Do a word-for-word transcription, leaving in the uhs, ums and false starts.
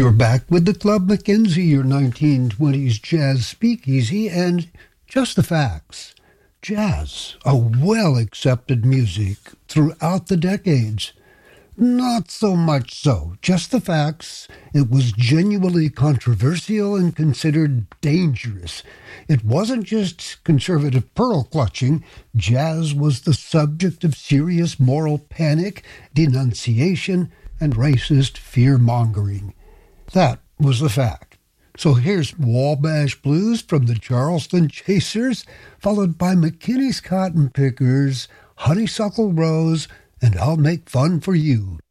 You're back with the Club Mackenzie, your nineteen twenties jazz speakeasy, and just the facts. Jazz, a well-accepted music throughout the decades. Not so much so, just the facts. It was genuinely controversial and considered dangerous. It wasn't just conservative pearl clutching. Jazz was the subject of serious moral panic, denunciation, and racist fear-mongering. That was the fact. So here's Wabash Blues from the Charleston Chasers, followed by McKinney's Cotton Pickers, Honeysuckle Rose, and I'll Make Fun for You.